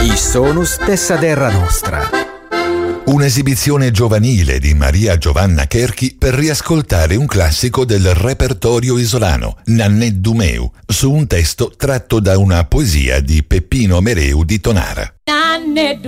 I sonus dessa terra nostra. Un'esibizione giovanile di Maria Giovanna Cherchi per riascoltare un classico del repertorio isolano, Nanne Dumeu, su un testo tratto da una poesia di Peppino Mereu di Tonara.